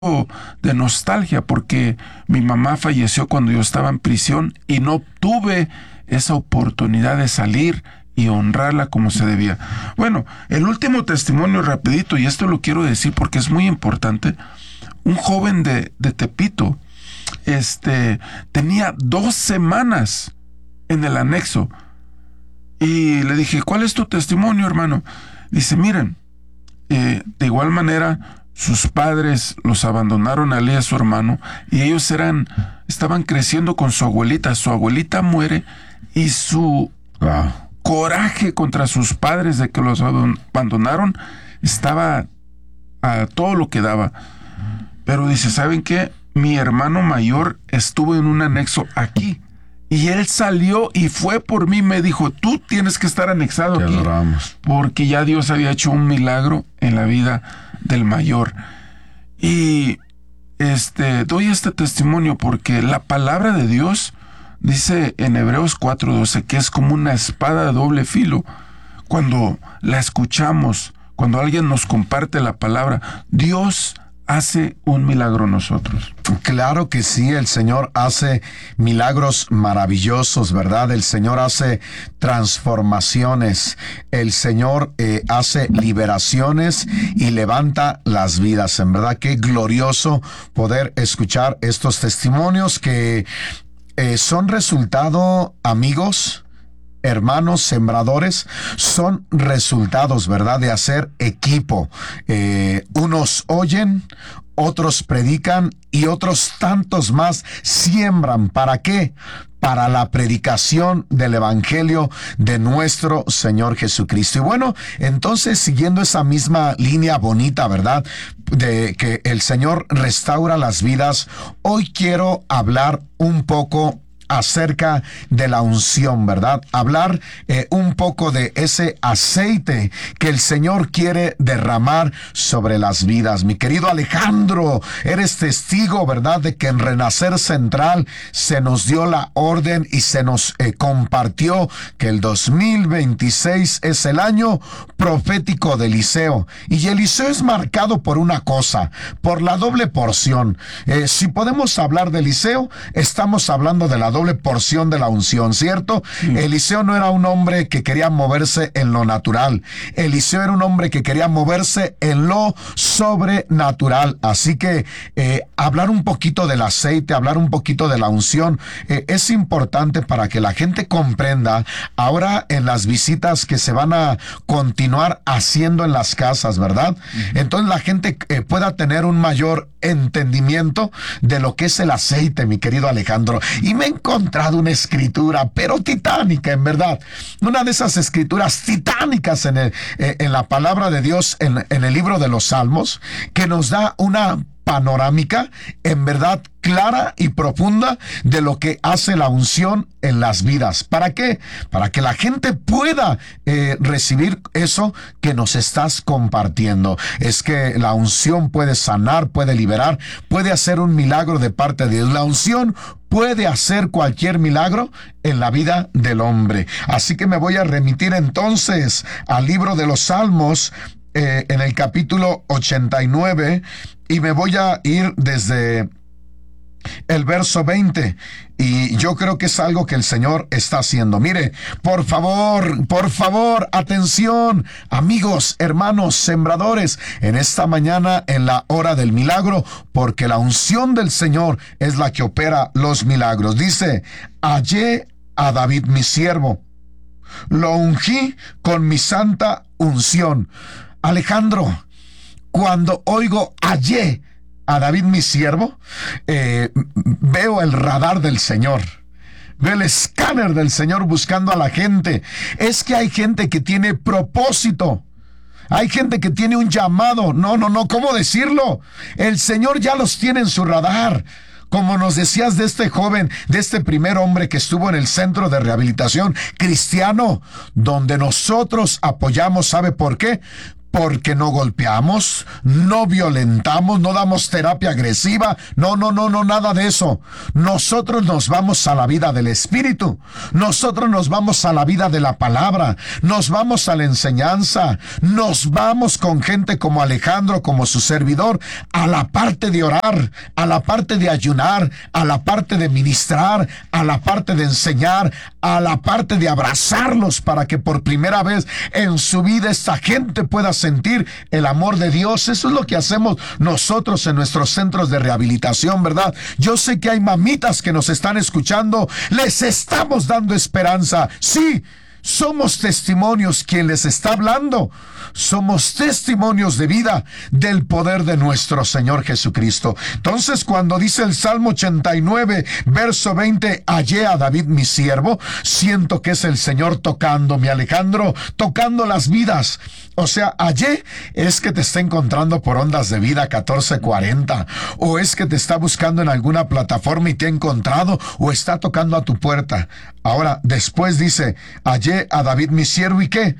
de nostalgia porque mi mamá falleció cuando yo estaba en prisión y no tuve esa oportunidad de salir y honrarla como se debía. Bueno, el último testimonio rapidito, y esto lo quiero decir porque es muy importante. Un joven de Tepito, tenía 2 semanas en el anexo y le dije, ¿cuál es tu testimonio, hermano? Dice, miren, de igual manera sus padres los abandonaron a él y a su hermano, y ellos estaban creciendo con su abuelita. Su abuelita muere y su coraje contra sus padres de que los abandonaron estaba a todo lo que daba. Pero dice, ¿saben qué? Mi hermano mayor estuvo en un anexo aquí y él salió y fue por mí. Me dijo, tú tienes que estar anexado aquí, porque ya Dios había hecho un milagro en la vida del mayor. Y doy este testimonio porque la palabra de Dios dice en Hebreos 4:12 que es como una espada de doble filo. Cuando la escuchamos, cuando alguien nos comparte la palabra, Dios hace un milagro en nosotros. Claro que sí, el Señor hace milagros maravillosos, ¿verdad? El Señor hace transformaciones, el Señor hace liberaciones y levanta las vidas. En verdad, qué glorioso poder escuchar estos testimonios que son resultado, amigos, hermanos sembradores, son resultados, ¿verdad?, de hacer equipo. Unos oyen, otros predican y otros tantos más siembran. ¿Para qué? Para la predicación del Evangelio de nuestro Señor Jesucristo. Y bueno, entonces, siguiendo esa misma línea bonita, ¿verdad?, de que el Señor restaura las vidas, hoy quiero hablar un poco acerca de la unción, ¿verdad? Hablar un poco de ese aceite que el Señor quiere derramar sobre las vidas. Mi querido Alejandro, eres testigo, ¿verdad?, de que en Renacer Central se nos dio la orden y se nos compartió que el 2026 es el año profético de Eliseo. Y Eliseo es marcado por una cosa, por la doble porción. Si podemos hablar de Eliseo, estamos hablando de la doble porción de la unción, ¿cierto? Eliseo no era un hombre que quería moverse en lo natural. Eliseo era un hombre que quería moverse en lo sobrenatural. Así que hablar un poquito del aceite, hablar un poquito de la unción, es importante para que la gente comprenda ahora en las visitas que se van a continuar haciendo en las casas, ¿verdad? Entonces la gente pueda tener un mayor entendimiento de lo que es el aceite, mi querido Alejandro. Y me he encontrado una escritura, pero titánica, en verdad. Una de esas escrituras titánicas en la palabra de Dios, en el libro de los Salmos, que nos da una panorámica, en verdad, clara y profunda de lo que hace la unción en las vidas. ¿Para qué? Para que la gente pueda recibir eso que nos estás compartiendo. Es que la unción puede sanar, puede liberar, puede hacer un milagro de parte de Dios. La unción puede hacer cualquier milagro en la vida del hombre. Así que me voy a remitir entonces al libro de los Salmos, en el capítulo 89, y me voy a ir desde el verso 20, y yo creo que es algo que el Señor está haciendo. Mire, por favor, atención, amigos, hermanos, sembradores, en esta mañana, en la hora del milagro, porque la unción del Señor es la que opera los milagros. Dice, hallé a David mi siervo, lo ungí con mi santa unción. Alejandro, cuando oigo hallé a David mi siervo, veo el radar del Señor, veo el escáner del Señor buscando a la gente. Es que hay gente que tiene propósito, hay gente que tiene un llamado. No, ¿cómo decirlo? El Señor ya los tiene en su radar. Como nos decías de este joven, de este primer hombre que estuvo en el centro de rehabilitación cristiano, donde nosotros apoyamos, ¿sabe por qué? porque no golpeamos, no violentamos, no damos terapia agresiva, no, nada de eso. Nosotros nos vamos a la vida del Espíritu, nosotros nos vamos a la vida de la palabra, nos vamos a la enseñanza, nos vamos con gente como Alejandro, como su servidor, a la parte de orar, a la parte de ayunar, a la parte de ministrar, a la parte de enseñar, a la parte de abrazarlos para que por primera vez en su vida esta gente pueda sentir el amor de Dios. Eso es lo que hacemos nosotros en nuestros centros de rehabilitación, ¿verdad? Yo sé que hay mamitas que nos están escuchando, les estamos dando esperanza. Sí, somos testimonios quien les está hablando. Somos testimonios de vida del poder de nuestro Señor Jesucristo. Entonces, cuando dice el Salmo 89, verso 20, hallé a David mi siervo, siento que es el Señor tocándome, Alejandro, tocando las vidas. O sea, hallé es que te está encontrando por Ondas de Vida 1440, o es que te está buscando en alguna plataforma y te ha encontrado, o está tocando a tu puerta. Ahora, después dice, hallé a David mi siervo, ¿y qué?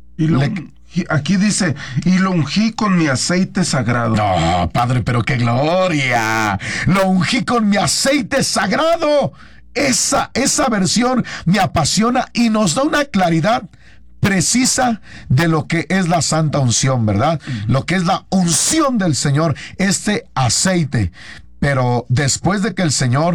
Aquí dice, y lo ungí con mi aceite sagrado. No, Padre, pero qué gloria. Lo ungí con mi aceite sagrado. Esa versión me apasiona y nos da una claridad precisa de lo que es la santa unción, ¿verdad? Lo que es la unción del Señor, este aceite. Pero después de que el Señor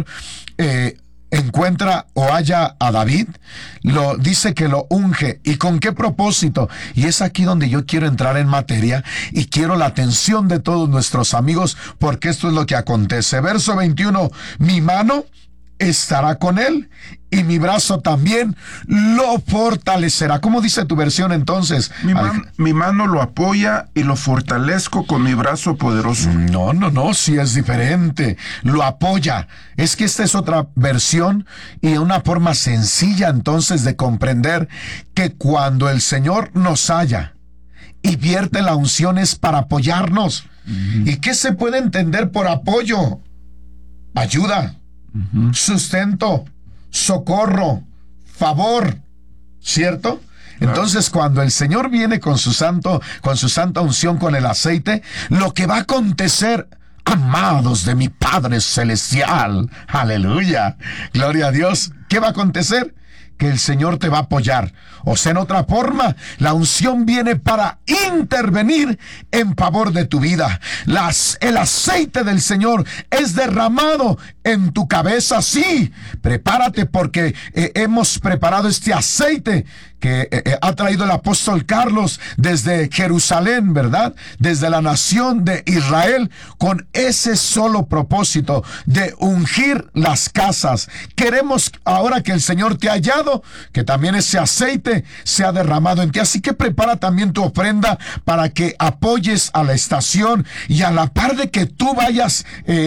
encuentra o halla a David, lo dice que lo unge. ¿Y con qué propósito? Y es aquí donde yo quiero entrar en materia y quiero la atención de todos nuestros amigos, porque esto es lo que acontece. Verso 21, mi mano estará con él y mi brazo también lo fortalecerá. ¿Cómo dice tu versión entonces? Mi mano lo apoya y lo fortalezco con mi brazo poderoso. No, sí es diferente. Lo apoya. Es que esta es otra versión y una forma sencilla entonces de comprender que cuando el Señor nos halla y vierte la unción es para apoyarnos. ¿Y qué se puede entender por apoyo? Ayuda, sustento, socorro, favor, ¿cierto? Entonces, cuando el Señor viene con su santa unción, con el aceite, lo que va a acontecer, amados de mi Padre Celestial, aleluya, gloria a Dios, ¿qué va a acontecer? Que el Señor te va a apoyar. O sea, en otra forma, la unción viene para intervenir en favor de tu vida. El aceite del Señor es derramado en tu cabeza. Sí, prepárate porque hemos preparado este aceite que ha traído el apóstol Carlos desde Jerusalén, ¿verdad? Desde la nación de Israel, con ese solo propósito de ungir las casas. Queremos ahora que el Señor te ha hallado, que también ese aceite sea derramado en ti. Así que prepara también tu ofrenda para que apoyes a la estación y a la par de que tú vayas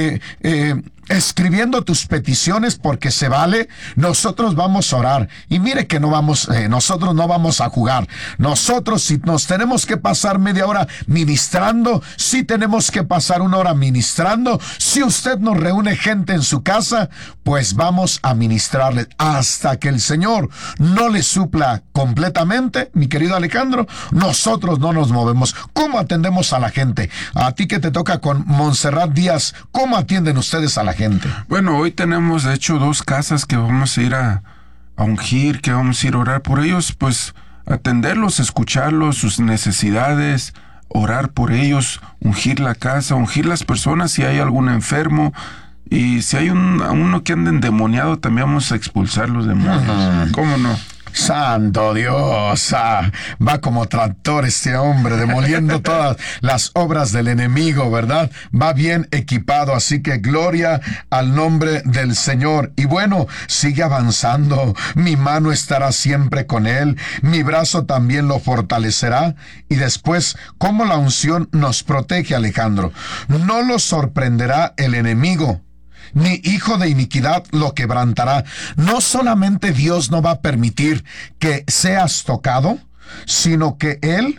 escribiendo tus peticiones, porque se vale, nosotros vamos a orar. Y mire que nosotros no vamos a jugar. Nosotros, si nos tenemos que pasar media hora ministrando, si tenemos que pasar una hora ministrando, si usted nos reúne gente en su casa, pues vamos a ministrarle hasta que el Señor no le supla completamente. Mi querido Alejandro, nosotros no nos movemos. ¿Cómo atendemos a la gente? A ti que te toca con Montserrat Díaz, ¿cómo atienden ustedes a la gente? Bueno, hoy tenemos de hecho 2 casas que vamos a ir a ungir, que vamos a ir a orar por ellos, pues atenderlos, escucharlos, sus necesidades, orar por ellos, ungir la casa, ungir las personas si hay algún enfermo, y si hay uno que anda endemoniado, también vamos a expulsar los demonios. ¿Cómo no? Santo Dios, va como tractor este hombre, demoliendo todas las obras del enemigo, ¿verdad? Va bien equipado, así que gloria al nombre del Señor. Y bueno, sigue avanzando, mi mano estará siempre con él, mi brazo también lo fortalecerá. Y después, ¿cómo la unción nos protege, Alejandro? No lo sorprenderá el enemigo, ni hijo de iniquidad lo quebrantará. No solamente Dios no va a permitir que seas tocado, sino que Él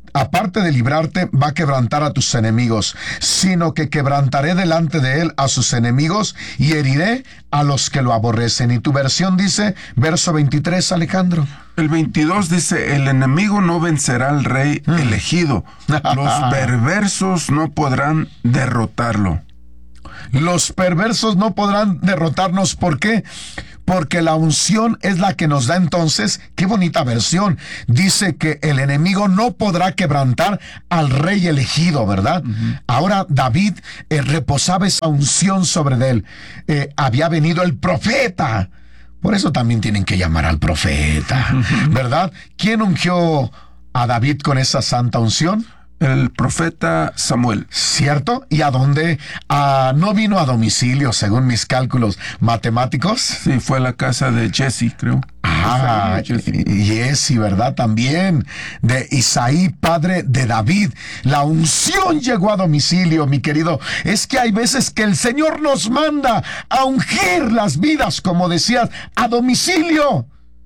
aparte de librarte, va a quebrantar a tus enemigos, sino que quebrantaré delante de él a sus enemigos y heriré a los que lo aborrecen. Y tu versión dice, verso 23, Alejandro. El 22 dice, el enemigo no vencerá al rey elegido. Los perversos no podrán derrotarlo. Los perversos no podrán derrotarnos. ¿Por qué? Porque la unción es la que nos da entonces, qué bonita versión, dice que el enemigo no podrá quebrantar al rey elegido, ¿verdad? Ahora David reposaba esa unción sobre él. Había venido el profeta. Por eso también tienen que llamar al profeta, ¿verdad? ¿Quién ungió a David con esa santa unción? El profeta Samuel. ¿Cierto? ¿Y a dónde? ¿No vino a domicilio, según mis cálculos matemáticos? Sí, fue a la casa de Jesse, creo. Jesse, ¿verdad? También de Isaí, padre de David. La unción llegó a domicilio, mi querido. Es que hay veces que el Señor nos manda a ungir las vidas, como decías, a domicilio.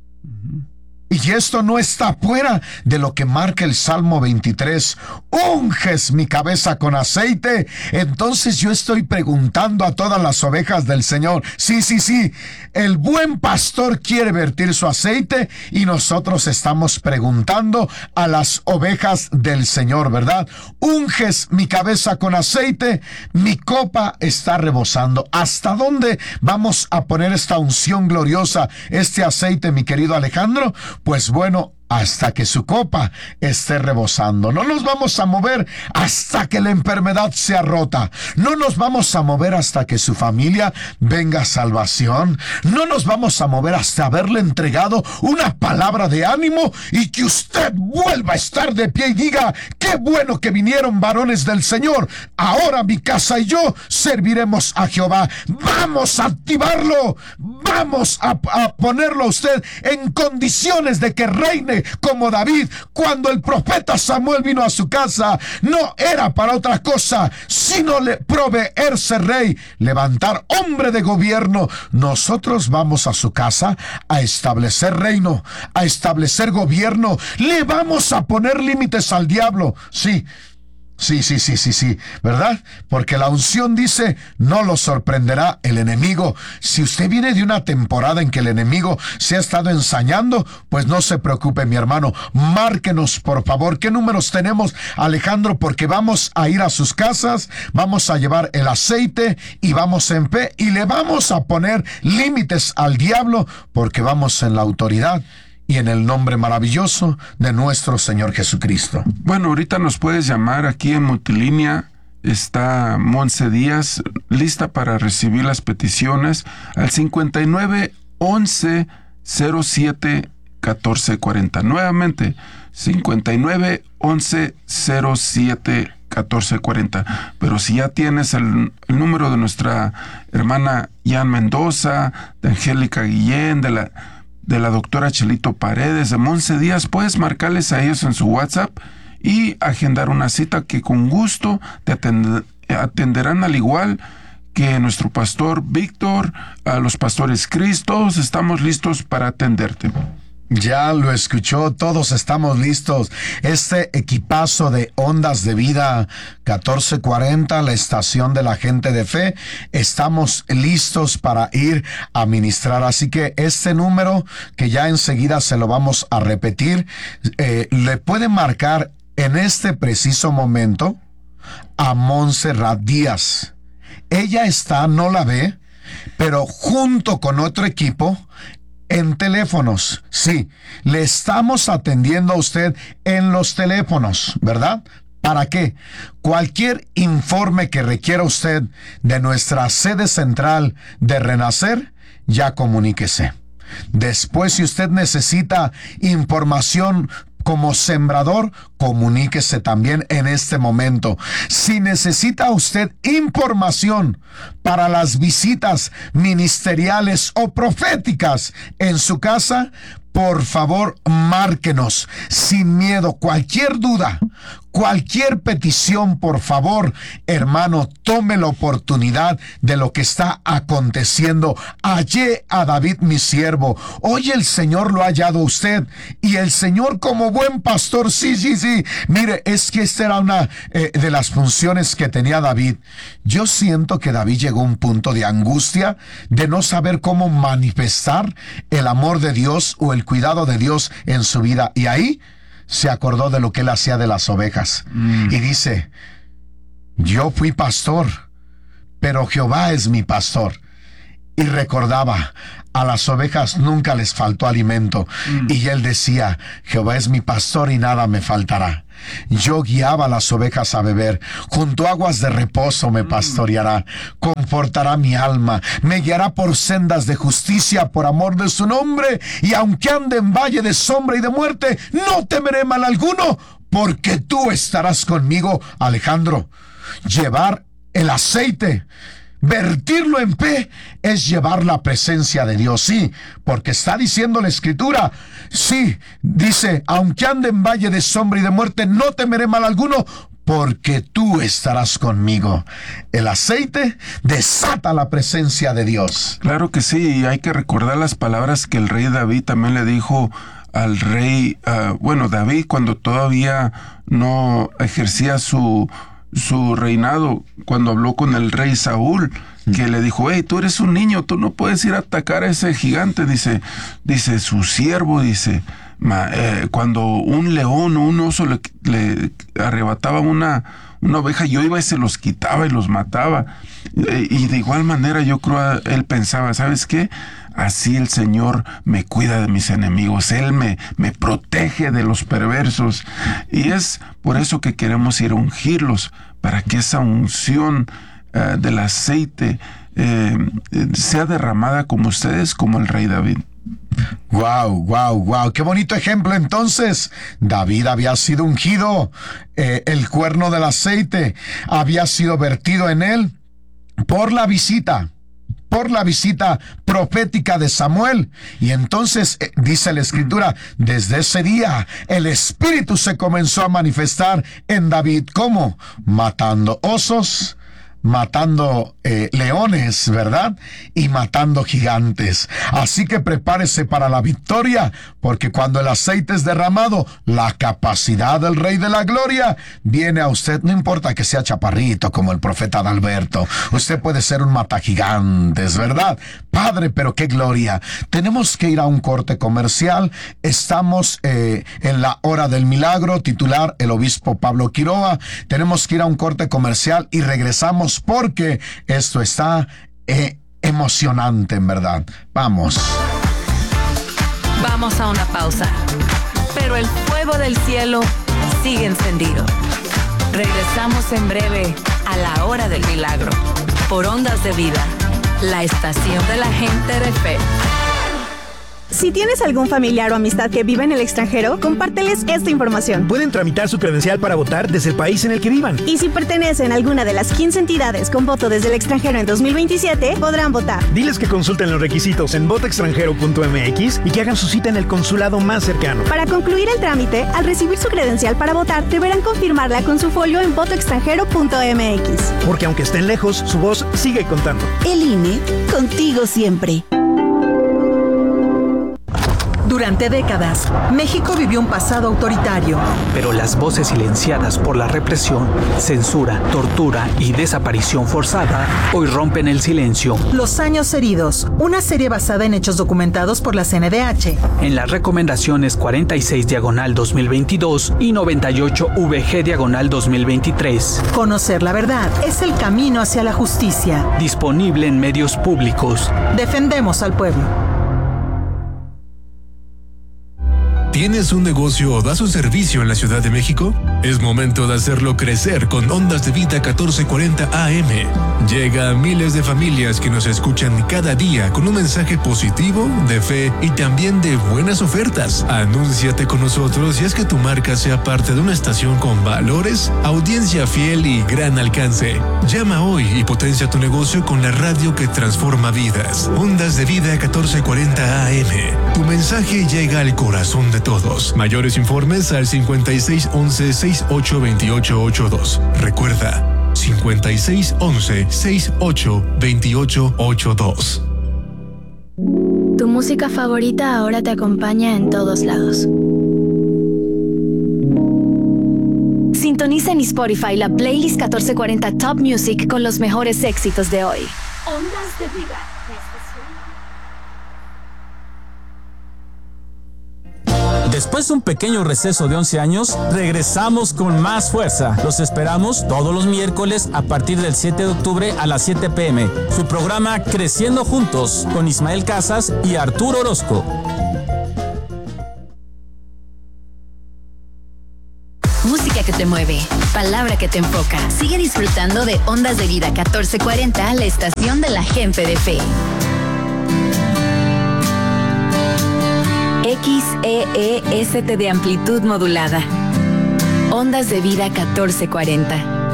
Y esto no está fuera de lo que marca el Salmo 23. Unges mi cabeza con aceite. Entonces yo estoy preguntando a todas las ovejas del Señor. Sí. El buen pastor quiere vertir su aceite y nosotros estamos preguntando a las ovejas del Señor, ¿verdad? Unges mi cabeza con aceite. Mi copa está rebosando. ¿Hasta dónde vamos a poner esta unción gloriosa, este aceite, mi querido Alejandro? Pues bueno, hasta que su copa esté rebosando. No nos vamos a mover hasta que la enfermedad sea rota. No nos vamos a mover hasta que su familia venga a salvación. No nos vamos a mover hasta haberle entregado una palabra de ánimo y que usted vuelva a estar de pie y diga, qué bueno que vinieron varones del Señor. Ahora mi casa y yo serviremos a Jehová. Vamos a activarlo. Vamos a ponerlo a usted en condiciones de que reine como David. Cuando el profeta Samuel vino a su casa, no era para otra cosa, sino proveerse rey, levantar hombre de gobierno. Nosotros vamos a su casa a establecer reino, a establecer gobierno. Le vamos a poner límites al diablo. Sí, ¿verdad? Porque la unción dice, no lo sorprenderá el enemigo. Si usted viene de una temporada en que el enemigo se ha estado ensañando, pues no se preocupe, mi hermano. Márquenos, por favor. ¿Qué números tenemos, Alejandro? Porque vamos a ir a sus casas, vamos a llevar el aceite y vamos en fe y le vamos a poner límites al diablo, porque vamos en la autoridad y en el nombre maravilloso de nuestro Señor Jesucristo. Bueno, ahorita nos puedes llamar aquí en Multilínea. Está Monse Díaz lista para recibir las peticiones al 59 11 07 14 40. Nuevamente, 59 11 07 14 40. Pero si ya tienes el número de nuestra hermana Jan Mendoza, de Angélica Guillén, de la doctora Chelito Paredes, de Monse Díaz, puedes marcarles a ellos en su WhatsApp y agendar una cita que con gusto te atenderán, al igual que nuestro pastor Víctor, a los pastores Cris. Todos estamos listos para atenderte. Ya lo escuchó, todos estamos listos. Este equipazo de Ondas de Vida 1440, la estación de la gente de fe, estamos listos para ir a ministrar. Así que este número, que ya enseguida se lo vamos a repetir, le puede marcar en este preciso momento a Montserrat Díaz. Ella está, no la ve, pero junto con otro equipo en teléfonos. Sí, le estamos atendiendo a usted en los teléfonos, ¿verdad? ¿Para qué? Cualquier informe que requiera usted de nuestra sede central de Renacer, ya comuníquese. Después, si usted necesita información como sembrador, comuníquese también en este momento. Si necesita usted información para las visitas ministeriales o proféticas en su casa, por favor, márquenos sin miedo. Cualquier duda, cualquier petición, por favor, hermano, tome la oportunidad de lo que está aconteciendo. Hallé a David mi siervo. Hoy el Señor lo ha hallado a usted, y el Señor, como buen pastor, sí. Mire, es que esta era una de las funciones que tenía David. Yo siento que David llegó a un punto de angustia, de no saber cómo manifestar el amor de Dios o el cuidado de Dios en su vida, y ahí se acordó de lo que él hacía de las ovejas. Y dice: yo fui pastor, pero Jehová es mi pastor. Y recordaba, a las ovejas nunca les faltó alimento. Y él decía: Jehová es mi pastor y nada me faltará. Yo guiaba a las ovejas a beber, junto a aguas de reposo me pastoreará, confortará mi alma, me guiará por sendas de justicia por amor de su nombre, y aunque ande en valle de sombra y de muerte, no temeré mal alguno, porque tú estarás conmigo. Alejandro, llevar el aceite, vertirlo en fe, es llevar la presencia de Dios. Sí, porque está diciendo la Escritura, sí, dice: aunque ande en valle de sombra y de muerte, no temeré mal alguno, porque tú estarás conmigo. El aceite desata la presencia de Dios. Claro que sí, y hay que recordar las palabras que el rey David también le dijo al rey, David, cuando todavía no ejercía su reinado, cuando habló con el rey Saúl, que le dijo: hey, tú eres un niño, tú no puedes ir a atacar a ese gigante. Dice su siervo, cuando un león o un oso le arrebataba una oveja, yo iba y se los quitaba y los mataba. Y de igual manera yo creo, él pensaba: ¿sabes qué? Así el Señor me cuida de mis enemigos, Él me protege de los perversos. Y es por eso que queremos ir a ungirlos, para que esa unción del aceite sea derramada como ustedes, como el rey David. Wow, qué bonito ejemplo. Entonces, David había sido ungido, el cuerno del aceite había sido vertido en él por la visita profética de Samuel. Y entonces dice la Escritura: desde ese día el Espíritu se comenzó a manifestar en David. ¿Cómo? Matando osos, matando leones, ¿verdad? Y matando gigantes. Así que prepárese para la victoria, porque cuando el aceite es derramado, la capacidad del Rey de la Gloria viene a usted. No importa que sea chaparrito como el profeta Adalberto, usted puede ser un matagigantes, ¿verdad? Padre, pero qué gloria. Tenemos que ir a un corte comercial. Estamos en la hora del milagro, titular el obispo Pablo Quiroga. Tenemos que ir a un corte comercial y regresamos, porque esto está emocionante, en verdad. Vamos a una pausa, pero el fuego del cielo sigue encendido. Regresamos en breve a la hora del milagro, por Ondas de Vida, la estación de la gente de fe. Si tienes algún familiar o amistad que vive en el extranjero, compárteles esta información. Pueden tramitar su credencial para votar desde el país en el que vivan. Y si pertenecen a alguna de las 15 entidades con voto desde el extranjero en 2027, podrán votar. Diles que consulten los requisitos en votoextranjero.mx y que hagan su cita en el consulado más cercano. Para concluir el trámite, al recibir su credencial para votar, deberán confirmarla con su folio en votoextranjero.mx. Porque aunque estén lejos, su voz sigue contando. El INE, contigo siempre. Durante décadas, México vivió un pasado autoritario. Pero las voces silenciadas por la represión, censura, tortura y desaparición forzada hoy rompen el silencio. Los años heridos, una serie basada en hechos documentados por la CNDH. En las recomendaciones 46/2022 y 98/VG/2023. Conocer la verdad es el camino hacia la justicia. Disponible en medios públicos. Defendemos al pueblo. ¿Tienes un negocio o das un servicio en la Ciudad de México? Es momento de hacerlo crecer con Ondas de Vida 1440 AM. Llega a miles de familias que nos escuchan cada día con un mensaje positivo, de fe y también de buenas ofertas. Anúnciate con nosotros y haz que tu marca sea parte de una estación con valores, audiencia fiel y gran alcance. Llama hoy y potencia tu negocio con la radio que transforma vidas. Ondas de Vida 1440 AM. Tu mensaje llega al corazón de todos. Mayores informes al 5611-682882. Recuerda, 5611-682882. Tu música favorita ahora te acompaña en todos lados. Sintoniza en Spotify la playlist 1440 Top Music con los mejores éxitos de hoy. Ondas de Vida. Después de un pequeño receso de 11 años, regresamos con más fuerza. Los esperamos todos los miércoles a partir del 7 de octubre a las 7 p.m. Su programa Creciendo Juntos con Ismael Casas y Arturo Orozco. Música que te mueve, palabra que te enfoca. Sigue disfrutando de Ondas de Vida 1440, la estación de la gente de fe. XEEST de amplitud modulada. Ondas de Vida 1440.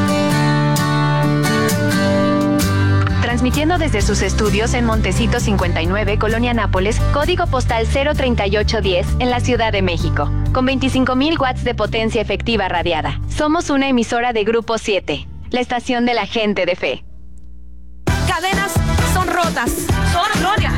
Transmitiendo desde sus estudios en Montecito 59, Colonia Nápoles, código postal 03810, en la Ciudad de México, con 25,000 watts de potencia efectiva radiada. Somos una emisora de Grupo 7, la estación de la gente de fe. Cadenas son rotas, son rotas.